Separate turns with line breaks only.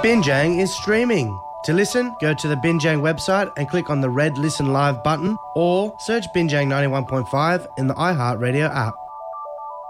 Binjang is streaming. To listen, go to the Binjang website and click on the red Listen Live button or search Binjang 91.5 in the iHeartRadio app.